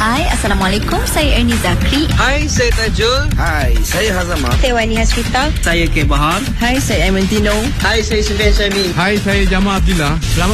Hai, Assalamualaikum. Saya Ernie Zakri. Hai, saya Tajul. Hai, saya Hazama. Saya Wani Hasrita. Saya K. Bahar. Hai, saya Amentino. Hai, saya Sufian Syami. Hai, saya Jamal Abdullah. Selamat